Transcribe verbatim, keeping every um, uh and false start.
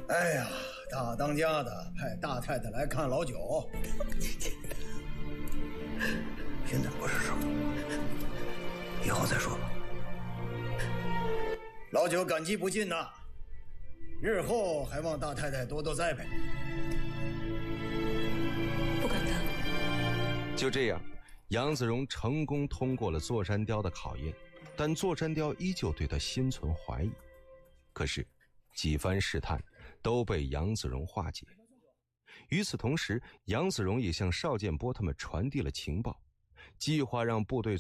哎呀，大当家的派大太太来看老九，现在不是时候，以后再说吧。老九感激不尽呐，日后还望大太太多多栽培。 不敢当。 就这样，杨子荣成功通过了座山雕的考验，但座山雕依旧对他心存怀疑。可是几番试探都被杨子荣化解。与此同时，杨子荣也向邵建波他们传递了情报，计划让部队